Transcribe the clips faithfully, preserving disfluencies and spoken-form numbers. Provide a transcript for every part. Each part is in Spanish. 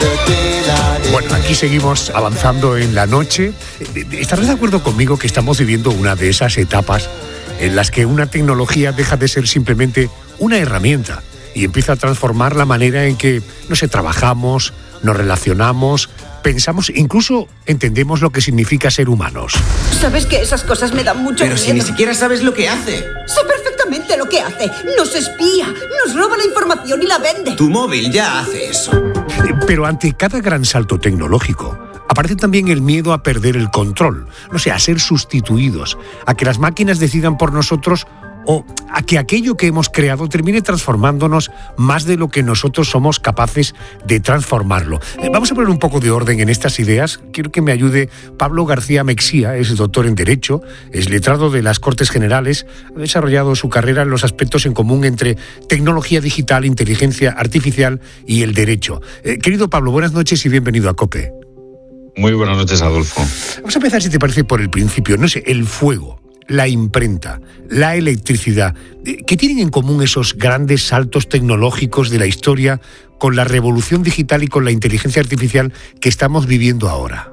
Bueno, aquí seguimos avanzando en la noche. ¿Estarás de acuerdo conmigo que estamos viviendo una de esas etapas en las que una tecnología deja de ser simplemente una herramienta y empieza a transformar la manera en que, no sé, trabajamos, nos relacionamos, pensamos, incluso entendemos lo que significa ser humanos? ¿Sabes que esas cosas me dan mucho miedo? Pero si ni siquiera sabes lo que hace. Sé perfectamente lo que hace. Nos espía, nos roba la información y la vende. Tu móvil ya hace eso. Pero ante cada gran salto tecnológico, aparece también el miedo a perder el control, no sé, a ser sustituidos, a que las máquinas decidan por nosotros o a que aquello que hemos creado termine transformándonos más de lo que nosotros somos capaces de transformarlo. Eh, vamos a poner un poco de orden en estas ideas. Quiero que me ayude Pablo García Mexía, es doctor en Derecho, es letrado de las Cortes Generales, ha desarrollado su carrera en los aspectos en común entre tecnología digital, inteligencia artificial y el derecho. Eh, querido Pablo, buenas noches y bienvenido a COPE. Muy buenas noches, Adolfo. Vamos a empezar, si te parece, por el principio. No sé, el fuego, la imprenta, la electricidad. ¿Qué tienen en común esos grandes saltos tecnológicos de la historia con la revolución digital y con la inteligencia artificial que estamos viviendo ahora?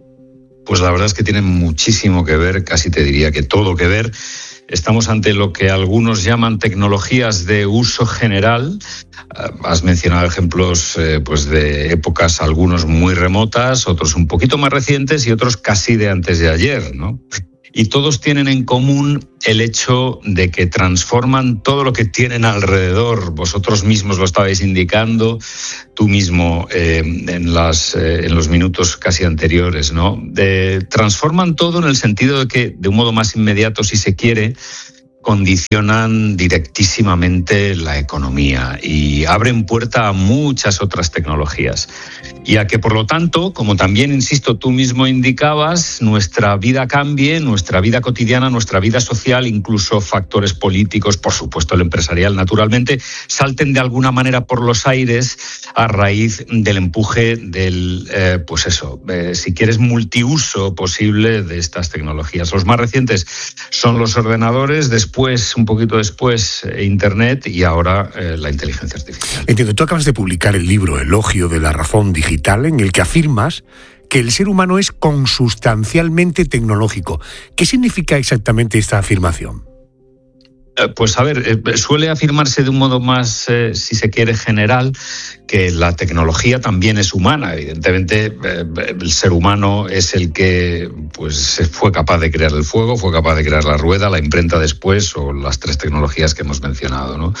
Pues la verdad es que tienen muchísimo que ver, casi te diría que todo que ver. Estamos ante lo que algunos llaman tecnologías de uso general. Has mencionado ejemplos eh, pues de épocas, algunos muy remotas, otros un poquito más recientes y otros casi de antes de ayer, ¿no? Y todos tienen en común el hecho de que transforman todo lo que tienen alrededor. Vosotros mismos lo estabais indicando, tú mismo eh, en, las, eh, en los minutos casi anteriores, ¿no? De, transforman todo en el sentido de que, de un modo más inmediato, si se quiere, condicionan directísimamente la economía y abren puerta a muchas otras tecnologías. Y a que, por lo tanto, como también, insisto, tú mismo indicabas, nuestra vida cambie, nuestra vida cotidiana, nuestra vida social, incluso factores políticos, por supuesto el empresarial, naturalmente, salten de alguna manera por los aires a raíz del empuje del, eh, pues eso, eh, si quieres, multiuso posible de estas tecnologías. Los más recientes son los ordenadores, después, un poquito después, Internet y ahora eh, la inteligencia artificial. Entiendo, tú acabas de publicar el libro Elogio de la razón digital, en el que afirmas que el ser humano es consustancialmente tecnológico. ¿Qué significa exactamente esta afirmación? Pues a ver, eh, suele afirmarse de un modo más, eh, si se quiere, general, que la tecnología también es humana. Evidentemente, eh, el ser humano es el que pues, fue capaz de crear el fuego, fue capaz de crear la rueda, la imprenta después, o las tres tecnologías que hemos mencionado, ¿no?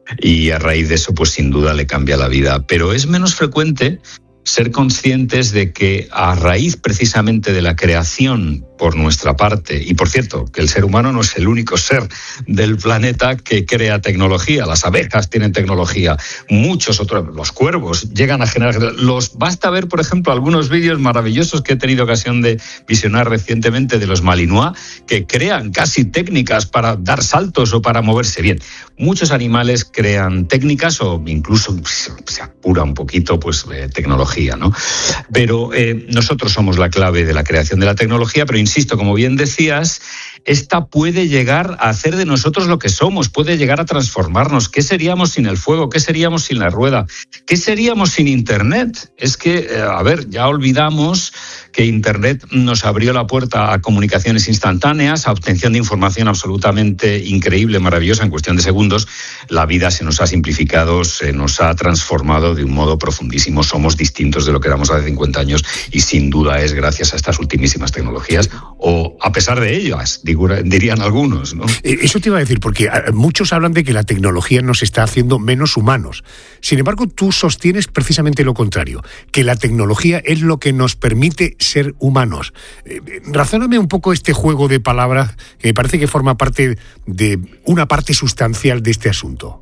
Y a raíz de eso, pues sin duda le cambia la vida. Pero es menos frecuente ser conscientes de que a raíz precisamente de la creación por nuestra parte, y por cierto, que el ser humano no es el único ser del planeta que crea tecnología. Las abejas tienen tecnología, muchos otros, los cuervos llegan a generar... Los, basta ver, por ejemplo, algunos vídeos maravillosos que he tenido ocasión de visionar recientemente de los Malinois, que crean casi técnicas para dar saltos o para moverse bien. Muchos animales crean técnicas o incluso se apura un poquito, pues, eh, tecnología, ¿no? Pero eh, nosotros somos la clave de la creación de la tecnología, pero insisto, como bien decías, esta puede llegar a hacer de nosotros lo que somos, puede llegar a transformarnos. ¿Qué seríamos sin el fuego? ¿Qué seríamos sin la rueda? ¿Qué seríamos sin Internet? Es que, a ver, ya olvidamos que Internet nos abrió la puerta a comunicaciones instantáneas, a obtención de información absolutamente increíble, maravillosa, en cuestión de segundos. La vida se nos ha simplificado, se nos ha transformado de un modo profundísimo. Somos distintos de lo que éramos hace cincuenta años y sin duda es gracias a estas ultimísimas tecnologías, o a pesar de ellas, dirían algunos, ¿no? Eso te iba a decir, porque muchos hablan de que la tecnología nos está haciendo menos humanos. Sin embargo, tú sostienes precisamente lo contrario, que la tecnología es lo que nos permite ser humanos. Eh, razóname un poco este juego de palabras que me parece que forma parte de una parte sustancial de este asunto.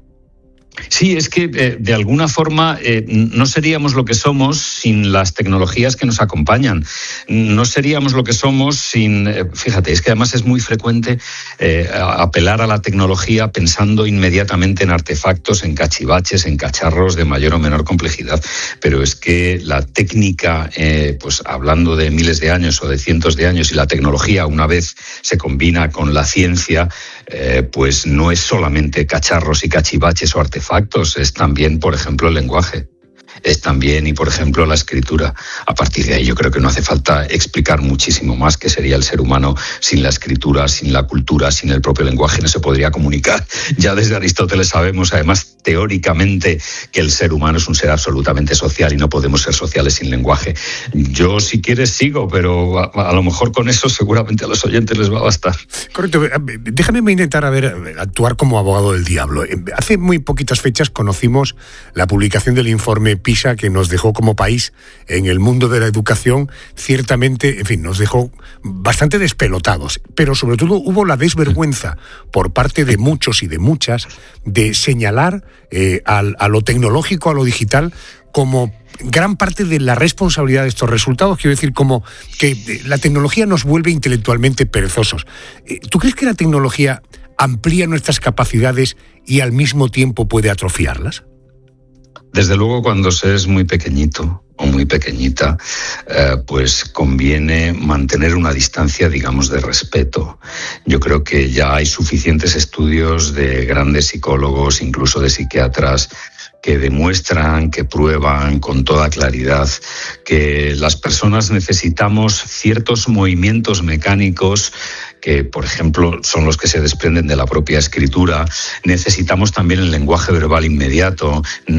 Sí, es que eh, de alguna forma eh, no seríamos lo que somos sin las tecnologías que nos acompañan. No seríamos lo que somos sin... Eh, fíjate, es que además es muy frecuente eh, apelar a la tecnología pensando inmediatamente en artefactos, en cachivaches, en cacharros de mayor o menor complejidad. Pero es que la técnica, eh, pues hablando de miles de años o de cientos de años, y la tecnología una vez se combina con la ciencia, eh, pues no es solamente cacharros y cachivaches o artefactos, es también, por ejemplo, el lenguaje. es también, y por ejemplo, la escritura. A partir de ahí yo creo que no hace falta explicar muchísimo más qué sería el ser humano sin la escritura, sin la cultura, sin el propio lenguaje. No se podría comunicar. Ya desde Aristóteles sabemos, además, teóricamente, que el ser humano es un ser absolutamente social y no podemos ser sociales sin lenguaje. Yo, si quieres, sigo, pero a, a lo mejor con eso seguramente a los oyentes les va a bastar. Correcto. Déjame intentar a ver, actuar como abogado del diablo. Hace muy poquitas fechas conocimos la publicación del informe PISA que nos dejó como país en el mundo de la educación, ciertamente, en fin, nos dejó bastante despelotados, pero sobre todo hubo la desvergüenza por parte de muchos y de muchas de señalar eh, al, a lo tecnológico, a lo digital, como gran parte de la responsabilidad de estos resultados. Quiero decir, como que la tecnología nos vuelve intelectualmente perezosos. ¿Tú crees que la tecnología amplía nuestras capacidades y al mismo tiempo puede atrofiarlas? Desde luego, cuando se es muy pequeñito o muy pequeñita, eh, pues conviene mantener una distancia, digamos, de respeto. Yo creo que ya hay suficientes estudios de grandes psicólogos, incluso de psiquiatras, que demuestran, que prueban con toda claridad que las personas necesitamos ciertos movimientos mecánicos que, por ejemplo, son los que se desprenden de la propia escritura. Necesitamos también el lenguaje verbal inmediato.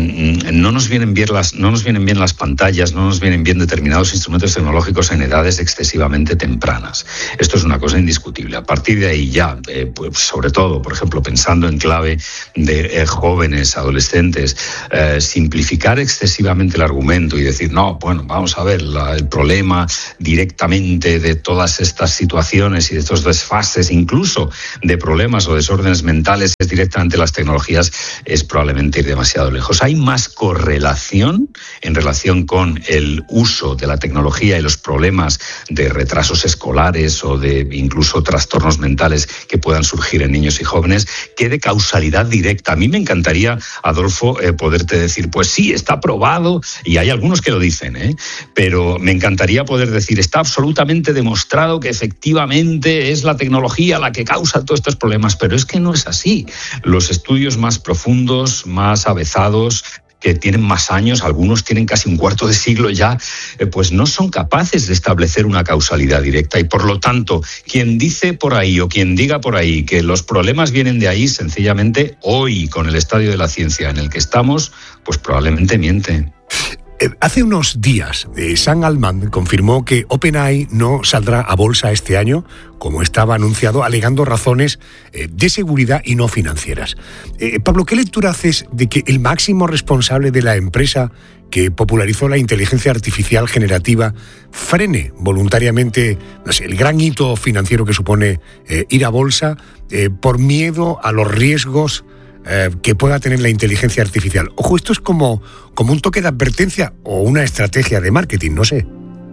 No nos vienen bien las, no nos vienen bien las pantallas, no nos vienen bien determinados instrumentos tecnológicos en edades excesivamente tempranas. Esto es una cosa indiscutible. A partir de ahí ya, eh, pues, sobre todo, por ejemplo, pensando en clave de eh, jóvenes, adolescentes, eh, simplificar excesivamente el argumento y decir, no, bueno, vamos a ver, la, el problema directamente de todas estas situaciones y de estos desfases, incluso de problemas o desórdenes mentales, es directamente las tecnologías, es probablemente ir demasiado lejos. Hay más correlación en relación con el uso de la tecnología y los problemas de retrasos escolares o de incluso trastornos mentales que puedan surgir en niños y jóvenes que de causalidad directa. A mí me encantaría, Adolfo, eh, poderte decir, pues sí, está probado, y hay algunos que lo dicen, ¿eh? pero me encantaría poder decir, está absolutamente demostrado que efectivamente es la tecnología la que causa todos estos problemas, pero es que no es así. Los estudios más profundos, más avezados, que tienen más años, algunos tienen casi un cuarto de siglo ya, eh, pues no son capaces de establecer una causalidad directa, y por lo tanto, quien dice por ahí o quien diga por ahí que los problemas vienen de ahí, sencillamente hoy, con el estadio de la ciencia en el que estamos, pues probablemente miente. Hace unos días, eh, Sam Altman confirmó que OpenAI no saldrá a bolsa este año, como estaba anunciado, alegando razones eh, de seguridad y no financieras. Eh, Pablo, ¿qué lectura haces de que el máximo responsable de la empresa que popularizó la inteligencia artificial generativa frene voluntariamente, no sé, el gran hito financiero que supone eh, ir a bolsa eh, por miedo a los riesgos Eh, que pueda tener la inteligencia artificial? Ojo, esto es como, como un toque de advertencia o una estrategia de marketing, no sé.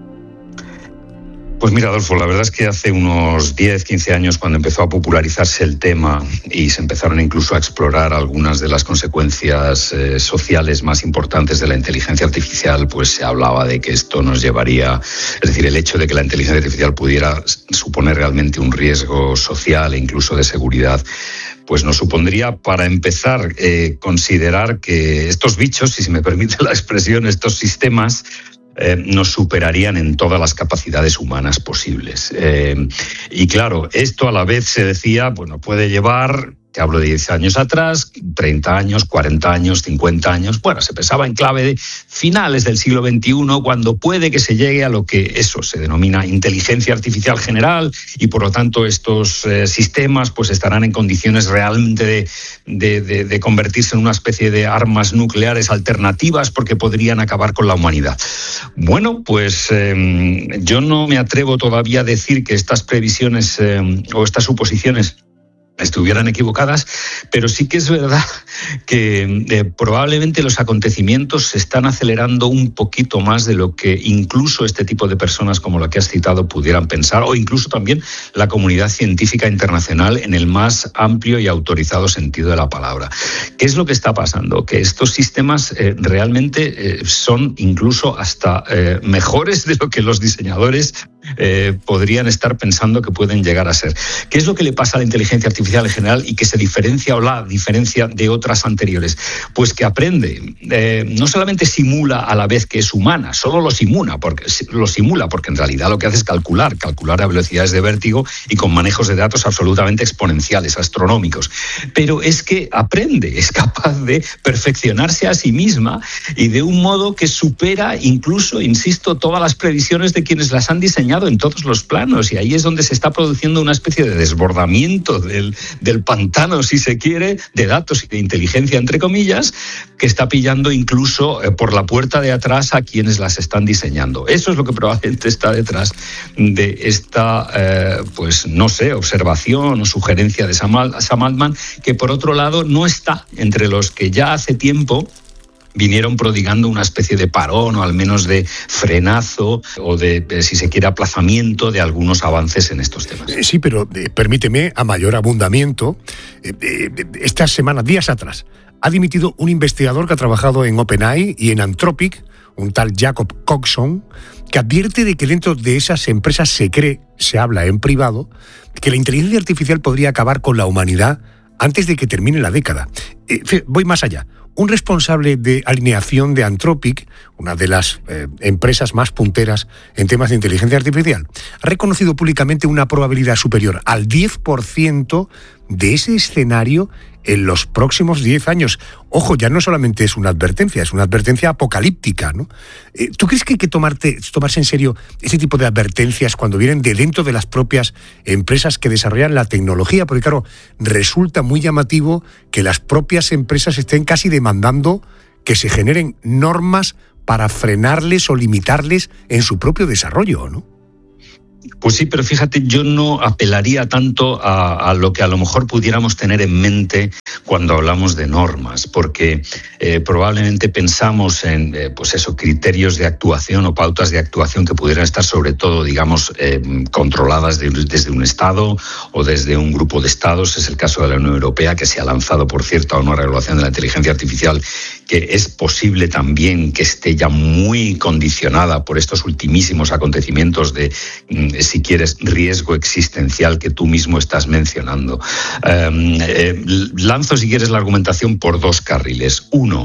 Pues mira, Adolfo, la verdad es que hace unos diez, quince años, cuando empezó a popularizarse el tema y se empezaron incluso a explorar algunas de las consecuencias eh, sociales más importantes de la inteligencia artificial, pues se hablaba de que esto nos llevaría, es decir, el hecho de que la inteligencia artificial pudiera suponer realmente un riesgo social e incluso de seguridad, pues nos supondría, para empezar, eh, considerar que estos bichos, si se me permite la expresión, estos sistemas, eh, nos superarían en todas las capacidades humanas posibles. Eh, y claro, esto a la vez se decía, bueno, puede llevar... Te hablo de diez años atrás, treinta años, cuarenta años, cincuenta años. Bueno, se pensaba en clave de finales del siglo veintiuno, cuando puede que se llegue a lo que eso se denomina inteligencia artificial general, y por lo tanto estos eh, sistemas pues estarán en condiciones realmente de, de, de, de convertirse en una especie de armas nucleares alternativas, porque podrían acabar con la humanidad. Bueno, pues eh, yo no me atrevo todavía a decir que estas previsiones eh, o estas suposiciones estuvieran equivocadas, pero sí que es verdad que eh, probablemente los acontecimientos se están acelerando un poquito más de lo que incluso este tipo de personas como la que has citado pudieran pensar, o incluso también la comunidad científica internacional en el más amplio y autorizado sentido de la palabra. ¿Qué es lo que está pasando? Que estos sistemas eh, realmente eh, son incluso hasta eh, mejores de lo que los diseñadores eh, podrían estar pensando que pueden llegar a ser. ¿Qué es lo que le pasa a la inteligencia artificial en general y que se diferencia o la diferencia de otras anteriores? Pues que aprende, eh, no solamente simula a la vez que es humana, solo lo simula, porque, lo simula, porque en realidad lo que hace es calcular, calcular a velocidades de vértigo y con manejos de datos absolutamente exponenciales, astronómicos. Pero es que aprende, es capaz de perfeccionarse a sí misma y de un modo que supera incluso, insisto, todas las previsiones de quienes las han diseñado en todos los planos. Y ahí es donde se está produciendo una especie de desbordamiento del, del pantano, si se quiere, de datos y de inteligencia, entre comillas, que está pillando incluso eh, por la puerta de atrás a quienes las están diseñando. Eso es lo que probablemente está detrás de esta, eh, pues no sé, observación o sugerencia de Sam, Sam Altman, que por otro lado no está entre los que ya hace tiempo vinieron prodigando una especie de parón o al menos de frenazo o de, si se quiere, aplazamiento de algunos avances en estos temas. Sí, pero eh, permíteme, a mayor abundamiento, eh, eh, estas semanas, días atrás, ha dimitido un investigador que ha trabajado en OpenAI y en Anthropic, un tal Jacob Coxon, que advierte de que dentro de esas empresas se cree, se habla en privado, que la inteligencia artificial podría acabar con la humanidad antes de que termine la década. Eh, voy más allá. Un responsable de alineación de Anthropic, una de las eh, empresas más punteras en temas de inteligencia artificial, ha reconocido públicamente una probabilidad superior al diez por ciento de ese escenario en los próximos diez años. Ojo, ya no solamente es una advertencia, es una advertencia apocalíptica, ¿no? Eh, ¿Tú crees que hay que tomarte, tomarse en serio ese tipo de advertencias cuando vienen de dentro de las propias empresas que desarrollan la tecnología? Porque claro, resulta muy llamativo que las propias empresas estén casi demandando que se generen normas para frenarles o limitarles en su propio desarrollo, ¿no? Pues sí, pero fíjate, yo no apelaría tanto a, a lo que a lo mejor pudiéramos tener en mente cuando hablamos de normas, porque eh, probablemente pensamos en, eh, pues eso, criterios de actuación o pautas de actuación que pudieran estar sobre todo, digamos, eh, controladas de, desde un Estado o desde un grupo de Estados. Es el caso de la Unión Europea, que se ha lanzado, por cierto, a una regulación de la inteligencia artificial que es posible también que esté ya muy condicionada por estos ultimísimos acontecimientos de, si quieres, riesgo existencial que tú mismo estás mencionando. Um, eh, lanzo, si quieres, la argumentación por dos carriles. Uno,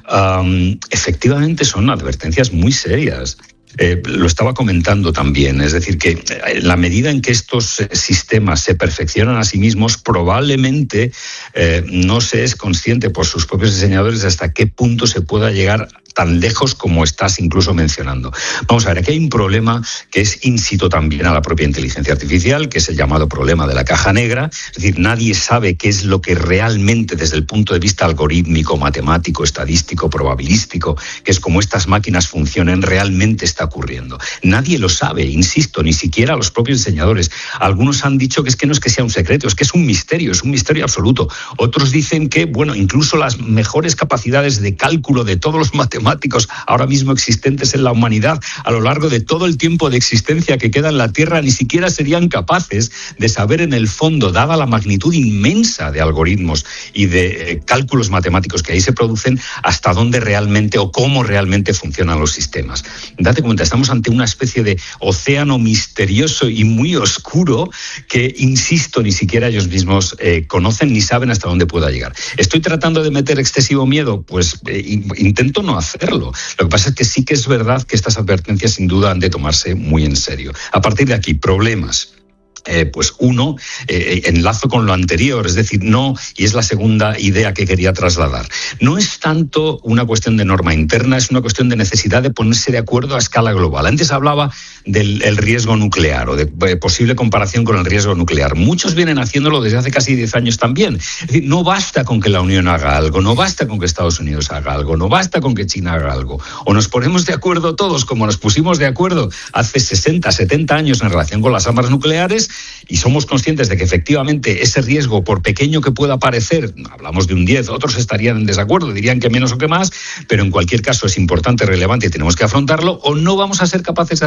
um, efectivamente son advertencias muy serias. Eh, lo estaba comentando también, es decir, que en la medida en que estos sistemas se perfeccionan a sí mismos, probablemente eh, no se es consciente por sus propios diseñadores hasta qué punto se pueda llegar tan lejos como estás incluso mencionando. Vamos a ver, aquí hay un problema que es íncito también a la propia inteligencia artificial, que es el llamado problema de la caja negra. Es decir, nadie sabe qué es lo que realmente, desde el punto de vista algorítmico, matemático, estadístico, probabilístico, que es como estas máquinas funcionan, realmente está ocurriendo. Nadie lo sabe, insisto, ni siquiera los propios diseñadores. Algunos han dicho que es que no es que sea un secreto, es que es un misterio, es un misterio absoluto. Otros dicen que, bueno, incluso las mejores capacidades de cálculo de todos los matemáticos ahora mismo existentes en la humanidad a lo largo de todo el tiempo de existencia que queda en la Tierra ni siquiera serían capaces de saber en el fondo, dada la magnitud inmensa de algoritmos y de eh, cálculos matemáticos que ahí se producen, hasta dónde realmente o cómo realmente funcionan los sistemas. Date cuenta, estamos ante una especie de océano misterioso y muy oscuro que, insisto, ni siquiera ellos mismos eh, conocen ni saben hasta dónde pueda llegar. ¿Estoy tratando de meter excesivo miedo? Pues eh, intento no hacer hacerlo. Lo que pasa es que sí que es verdad que estas advertencias sin duda han de tomarse muy en serio. A partir de aquí, problemas. Eh, pues uno, eh, enlazo con lo anterior, es decir, no, y es la segunda idea que quería trasladar, no es tanto una cuestión de norma interna, es una cuestión de necesidad de ponerse de acuerdo a escala global. Antes hablaba del el riesgo nuclear o de, de posible comparación con el riesgo nuclear. Muchos vienen haciéndolo desde hace casi diez años también. Es decir, no basta con que la Unión haga algo, no basta con que Estados Unidos haga algo, no basta con que China haga algo. O nos ponemos de acuerdo todos, como nos pusimos de acuerdo hace sesenta, setenta años en relación con las armas nucleares, y somos conscientes de que efectivamente ese riesgo, por pequeño que pueda parecer, hablamos de un diez, otros estarían en desacuerdo, dirían que menos o que más, pero en cualquier caso es importante, relevante y tenemos que afrontarlo, o no vamos a ser capaces de hacer absolutamente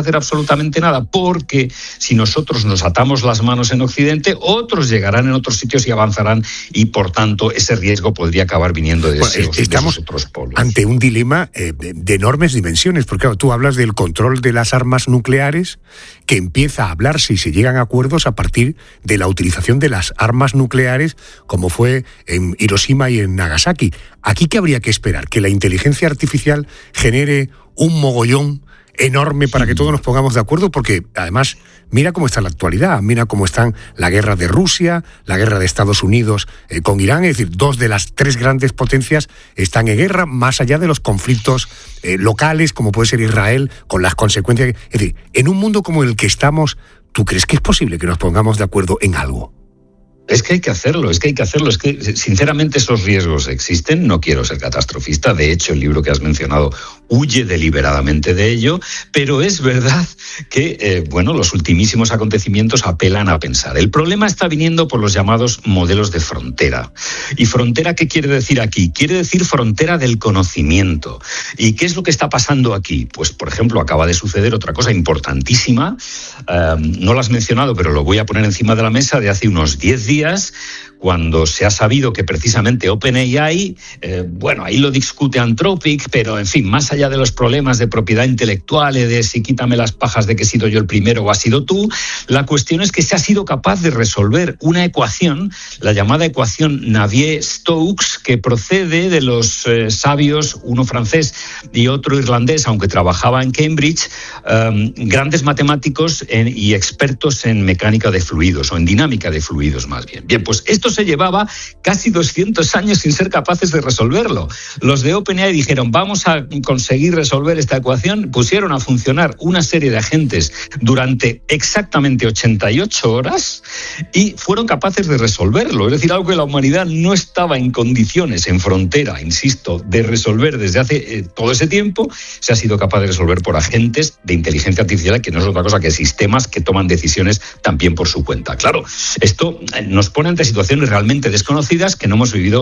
absolutamente nada, porque si nosotros nos atamos las manos en Occidente, otros llegarán en otros sitios y avanzarán, y por tanto ese riesgo podría acabar viniendo de, bueno, esos, estamos de esos otros polos. Ante un dilema eh, de, de enormes dimensiones, porque claro, tú hablas del control de las armas nucleares, que empieza a hablarse y se llegan a acuerdos a partir de la utilización de las armas nucleares, como fue en Hiroshima y en Nagasaki. ¿Aquí qué habría que esperar? ¿Que la inteligencia artificial genere un mogollón enorme para que todos nos pongamos de acuerdo? Porque además mira cómo está la actualidad, mira cómo están la guerra de Rusia, la guerra de Estados Unidos eh, con Irán, es decir, dos de las tres grandes potencias están en guerra, más allá de los conflictos eh, locales, como puede ser Israel, con las consecuencias. Es decir, en un mundo como el que estamos, ¿tú crees que es posible que nos pongamos de acuerdo en algo? Es que hay que hacerlo, es que hay que hacerlo, es que sinceramente esos riesgos existen, no quiero ser catastrofista, de hecho el libro que has mencionado huye deliberadamente de ello, pero es verdad que, eh, bueno, los ultimísimos acontecimientos apelan a pensar. El problema está viniendo por los llamados modelos de frontera. ¿Y frontera qué quiere decir aquí? Quiere decir frontera del conocimiento. ¿Y qué es lo que está pasando aquí? Pues, por ejemplo, acaba de suceder otra cosa importantísima, eh, no lo has mencionado, pero lo voy a poner encima de la mesa, de hace unos diez días, días, cuando se ha sabido que precisamente OpenAI, eh, bueno, ahí lo discute Anthropic, pero en fin, más allá de los problemas de propiedad intelectual y de si quítame las pajas de que he sido yo el primero o has sido tú, la cuestión es que se ha sido capaz de resolver una ecuación, la llamada ecuación Navier-Stokes, que procede de los eh, sabios, uno francés y otro irlandés, aunque trabajaba en Cambridge, eh, grandes matemáticos en, y expertos en mecánica de fluidos, o en dinámica de fluidos más bien. Bien, pues esto se llevaba casi doscientos años sin ser capaces de resolverlo. Los de OpenAI dijeron, vamos a conseguir resolver esta ecuación, pusieron a funcionar una serie de agentes durante exactamente ochenta y ocho horas y fueron capaces de resolverlo. Es decir, algo que la humanidad no estaba en condiciones, en frontera, insisto, de resolver desde hace eh, todo ese tiempo, se ha sido capaz de resolver por agentes de inteligencia artificial, que no es otra cosa que sistemas que toman decisiones también por su cuenta. Claro, esto nos pone ante situaciones realmente desconocidas que no hemos vivido